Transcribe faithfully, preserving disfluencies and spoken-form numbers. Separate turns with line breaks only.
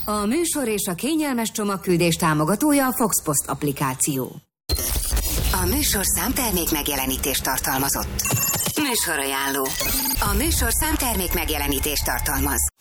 A műsor és a kényelmes csomagküldés támogatója a Foxpost applikáció.
A műsorszám termék megjelenítést tartalmazott. Műsorajánló. A műsorszám termék megjelenítést tartalmaz.